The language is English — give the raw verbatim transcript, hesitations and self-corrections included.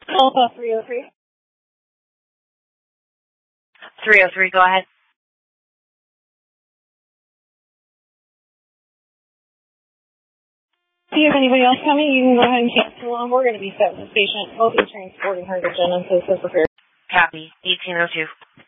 Alpha three oh three. three oh three, go ahead. Do you have anybody else coming? You can go ahead and cancel on. We're going to be set with this patient. We'll be transporting her to Genesis as prepared. Copy. eighteen oh two.